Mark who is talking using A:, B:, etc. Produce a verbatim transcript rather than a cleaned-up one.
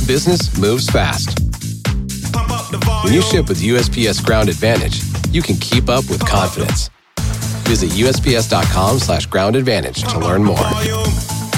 A: business moves fast. When you ship with U S P S Ground Advantage, you can keep up with confidence. Visit U S P S dot com slash ground advantage to learn more.